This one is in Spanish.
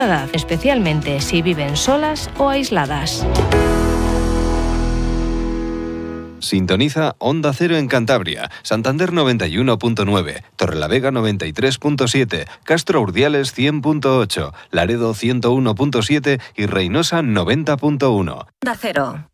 especialmente si viven solas o aisladas. Sintoniza Onda Cero en Cantabria, Santander 91.9, Torrelavega 93.7, Castro Urdiales 100.8, Laredo 101.7 y Reynosa 90.1. Onda Cero.